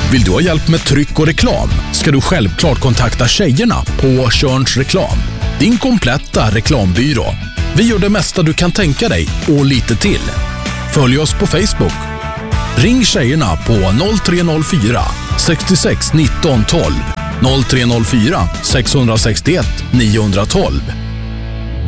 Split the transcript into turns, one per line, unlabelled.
Vill du ha hjälp med tryck och reklam ska du självklart kontakta tjejerna på Tjörns reklam. Din kompletta reklambyrå. Vi gör det mesta du kan tänka dig och lite till. Följ oss på Facebook. Ring tjejerna på 0304 66 19 12, 0304 661 912